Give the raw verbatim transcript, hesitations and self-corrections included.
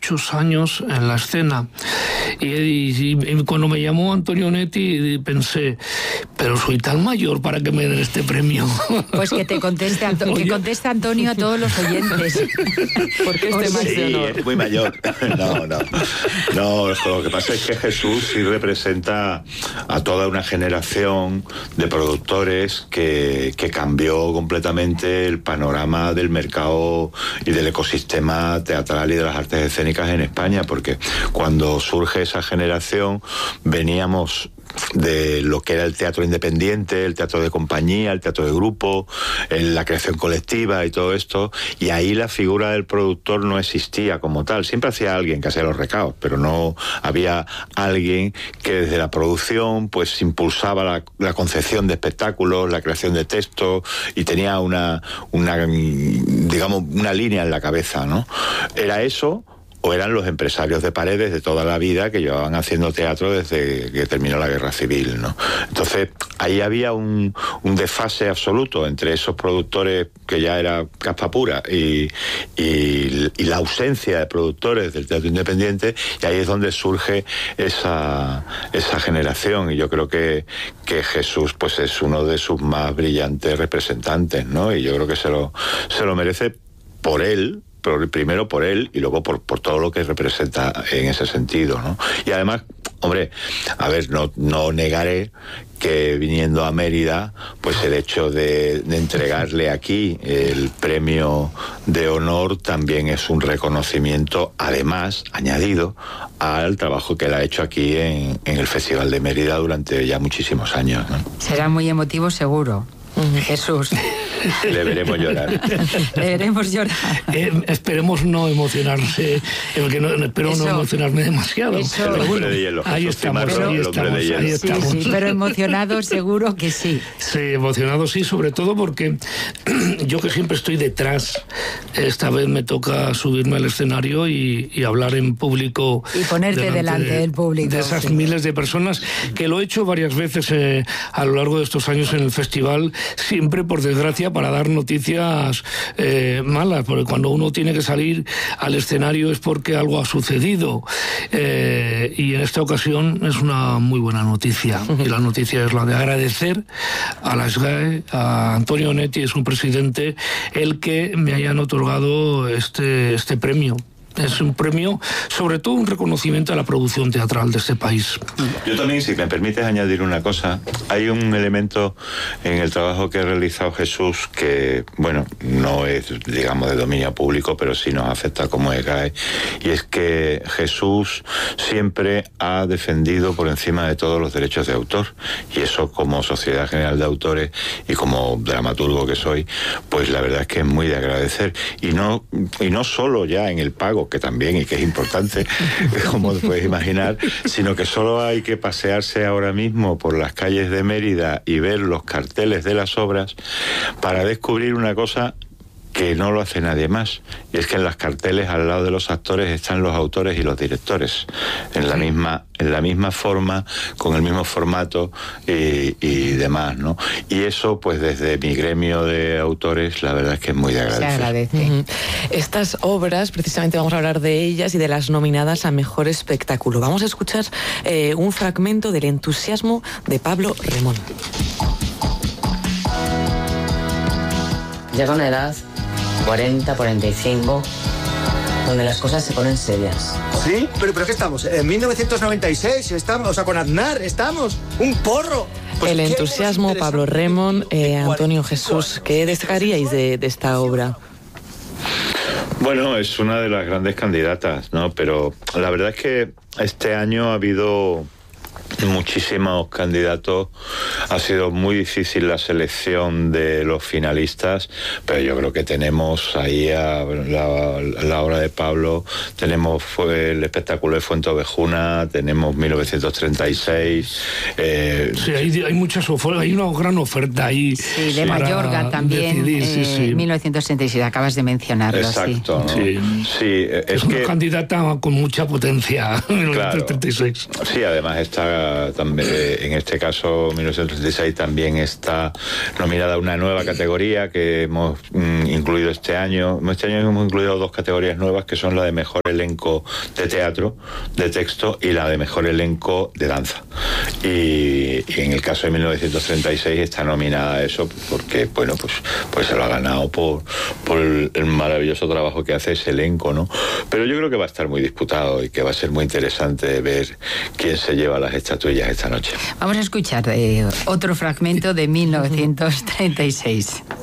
muchos años en la escena. Y, y, y cuando me llamó Antonio Netti pensé, pero soy tan mayor para que me den este premio. Pues que te conteste, Anto- que conteste Antonio a todos los oyentes. Porque este más Sí, de honor. es muy mayor. No, no. No, lo que pasa es que Jesús sí representa a toda una generación de productores que, que cambió completamente el panorama del mercado y del ecosistema teatral y de las artes escénicas en España, porque cuando surge esa generación veníamos de lo que era el teatro independiente, el teatro de compañía, el teatro de grupo, la creación colectiva y todo esto, y ahí la figura del productor no existía como tal. Siempre hacía alguien que hacía los recados, pero no había alguien que desde la producción pues impulsaba la, la concepción de espectáculos, la creación de textos, y tenía una, una digamos, una línea en la cabeza, ¿no? Era eso, o eran los empresarios de Paredes de toda la vida que llevaban haciendo teatro desde que terminó la Guerra Civil, ¿no? Entonces, ahí había un, un desfase absoluto entre esos productores que ya era caspa pura y, y, y la ausencia de productores del teatro independiente, y ahí es donde surge esa, esa generación, y yo creo que, que Jesús pues es uno de sus más brillantes representantes, ¿no? Y yo creo que se lo, se lo merece por él, pero primero por él y luego por, por todo lo que representa en ese sentido, ¿no? Y además, hombre, a ver, no, no negaré que viniendo a Mérida, pues el hecho de, de entregarle aquí el premio de honor también es un reconocimiento, además, añadido al trabajo que él ha hecho aquí en, en el Festival de Mérida durante ya muchísimos años, ¿no? Será muy emotivo, seguro. Jesús. Le veremos llorar. Le veremos llorar. Eh, esperemos no emocionarse, eh, que no, espero Eso, no emocionarme demasiado. eso. Pero El bueno, hombre de hielo, ahí Jesús estamos, Cimarro, ahí el hombre estamos, de hielo. ahí Sí, estamos. sí, pero emocionado seguro que sí. Sí, emocionado sí, sobre todo porque yo que siempre estoy detrás, esta vez me toca subirme al escenario y, y hablar en público. Y ponerte delante de, del público. De esas sí. miles de personas, que lo he hecho varias veces eh, a lo largo de estos años en el festival, siempre por desgracia para dar noticias eh, malas, porque cuando uno tiene que salir al escenario es porque algo ha sucedido, eh, y en esta ocasión es una muy buena noticia, y la noticia es la de agradecer a la S G A E, a Antonio Netti, su presidente, el que me hayan otorgado este, este premio. Es un premio, sobre todo un reconocimiento a la producción teatral de este país. Yo también, si me permites añadir una cosa, hay un elemento en el trabajo que ha realizado Jesús que, bueno, no es, digamos, de dominio público, pero sí nos afecta como E G A E, y es que Jesús siempre ha defendido por encima de todos los derechos de autor, y eso, como Sociedad General de Autores y como dramaturgo que soy, pues la verdad es que es muy de agradecer, y no, y no solo ya en el pago, que también y que es importante, como puedes imaginar, sino que solo hay que pasearse ahora mismo por las calles de Mérida y ver los carteles de las obras para descubrir una cosa que no lo hace nadie más, y es que en las carteles al lado de los actores están los autores y los directores en la misma en la misma forma, con el mismo formato y, y demás, ¿no? Y eso, pues desde mi gremio de autores, la verdad es que es muy de agradecer. Se agradece. Uh-huh. Estas obras, precisamente vamos a hablar de ellas y de las nominadas a Mejor Espectáculo. Vamos a escuchar eh, un fragmento del Entusiasmo de Pablo Remón. Llega una edad, cuarenta, cuarenta y cinco, donde las cosas se ponen serias. ¿Sí? ¿Pero, pero qué estamos? ¿En mil novecientos noventa y seis? ¿Estamos? O sea, con Aznar, ¿estamos? ¡Un porro! Pues el Entusiasmo, Pablo Remón, eh, Antonio Jesús, ¿qué destacaríais de, de esta obra? Bueno, es una de las grandes candidatas, ¿no? Pero la verdad es que este año ha habido muchísimos candidatos, ha sido muy difícil la selección de los finalistas, pero yo creo que tenemos ahí a la, la obra de Pablo, tenemos fue el espectáculo de Fuenteovejuna, tenemos mil novecientos treinta y seis. Eh, sí, hay, hay muchas ofertas, hay una gran oferta ahí. Sí, de Mayorga también, decidir, sí, eh, sí. mil novecientos treinta y seis, acabas de mencionarlo. Exacto, sí. ¿no? Sí, sí, es, es una que, candidata con mucha potencia, mil novecientos treinta y seis. Claro, sí, además está está también, en este caso, mil novecientos treinta y seis, también está nominada a una nueva categoría que hemos mm, incluido este año. Este año hemos incluido dos categorías nuevas, que son la de mejor elenco de teatro, de texto, y la de mejor elenco de danza. Y, y en el caso de mil novecientos treinta y seis está nominada a eso porque, bueno, pues, pues se lo ha ganado por, por el, el maravilloso trabajo que hace ese elenco, ¿no? Pero yo creo que va a estar muy disputado y que va a ser muy interesante ver quién se lleva las estatuillas esta noche. Vamos a escuchar eh, otro fragmento de mil novecientos treinta y seis.